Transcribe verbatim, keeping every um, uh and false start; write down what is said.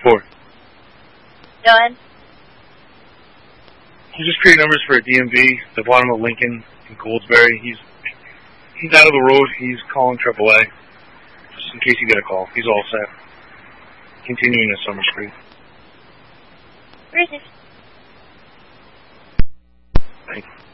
Four. Go ahead. He's just creating numbers for a D M V, the bottom of Lincoln in Goldsberry. He's he's out of the road. He's calling triple A. Just in case you get a call. He's all set. Continuing his summer spree. Receive. Thank you.